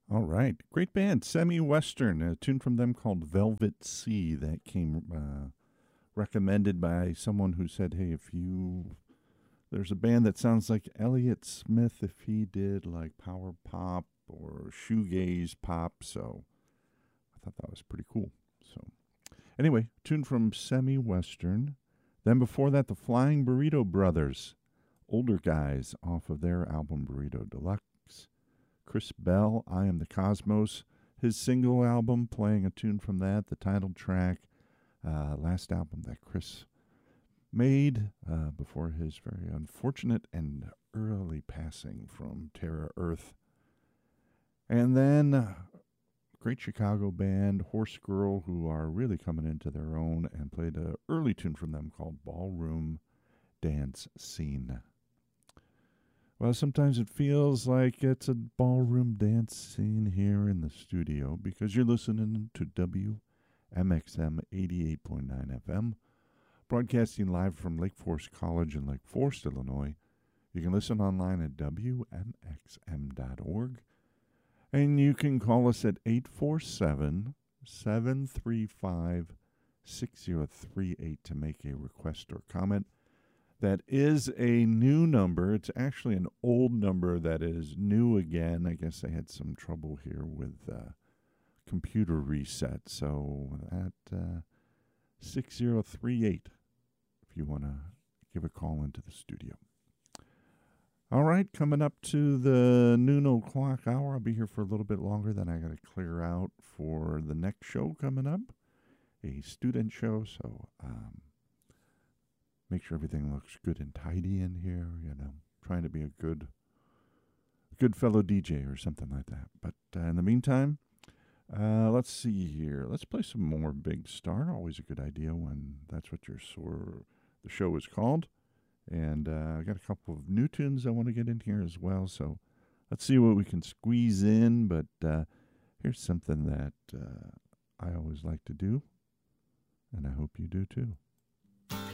All right. Great band, Semi Western. A tune from them called Velvet Sea that came recommended by someone who said, hey, if you. There's a band that sounds like Elliott Smith if he did like power pop or shoegaze pop. So I thought that was pretty cool. So anyway, tune from Semi Western. Then before that, the Flying Burrito Brothers, older guys off of their album Burrito Deluxe. Chris Bell, I Am the Cosmos, his single album, playing a tune from that, the title track, last album that Chris made before his very unfortunate and early passing from Terra Earth. And then great Chicago band, Horse Girl, who are really coming into their own and played an early tune from them called Ballroom Dance Scene. Well, sometimes it feels like it's a ballroom dance scene here in the studio because you're listening to WMXM 88.9 FM, broadcasting live from Lake Forest College in Lake Forest, Illinois. You can listen online at WMXM.org, and you can call us at 847-735-6038 to make a request or comment. That is a new number. It's actually an old number that is new again. I guess I had some trouble here with computer reset. So at 6038 if you want to give a call into the studio. All right, coming up to the noon o'clock hour. I'll be here for a little bit longer. Then I got to clear out for the next show coming up, a student show. So make sure everything looks good and tidy in here, trying to be a good fellow DJ or something like that. But in the meantime, let's see here. Let's play some more Big Star. Always a good idea when that's what the show is called. And I got a couple of new tunes I want to get in here as well. So let's see what we can squeeze in. But here's something that I always like to do, and I hope you do too.